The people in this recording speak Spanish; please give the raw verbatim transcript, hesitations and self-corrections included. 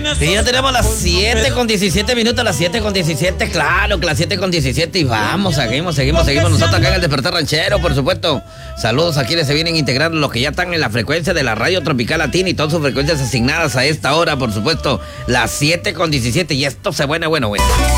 Y ya tenemos las siete con diecisiete minutos, las siete con diecisiete, claro que las siete con diecisiete. Y vamos, seguimos, seguimos, seguimos. Nosotros acá en el Despertar Ranchero, por supuesto. Saludos a quienes se vienen integrando, los que ya están en la frecuencia de la Radio Tropical Latina y todas sus frecuencias asignadas a esta hora, por supuesto. Las siete con diecisiete. Y esto se buena, bueno, bueno.